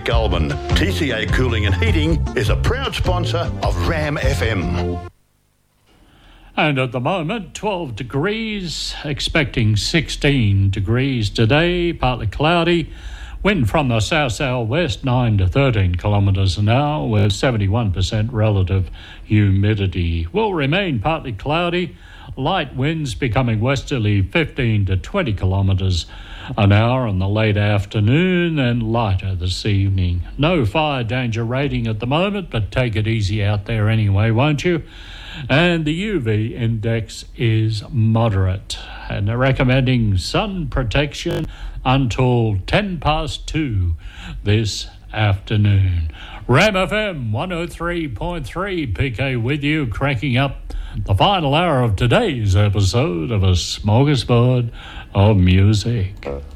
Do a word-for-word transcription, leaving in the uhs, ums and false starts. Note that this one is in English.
Goulburn. T C A Cooling and Heating is a proud sponsor of Ram F M. And at the moment, twelve degrees, expecting sixteen degrees today, partly cloudy. Wind from the south-southwest, nine to thirteen kilometres an hour, with seventy-one percent relative humidity. Will remain partly cloudy. Light winds becoming westerly, fifteen to twenty kilometres an hour in the late afternoon, and lighter this evening. No fire danger rating at the moment, but take it easy out there anyway, won't you? And the U V index is moderate, and they're recommending sun protection until ten past two this afternoon. Ram F M one oh three point three, P K with you, cranking up the final hour of today's episode of A Smorgasbord of Music.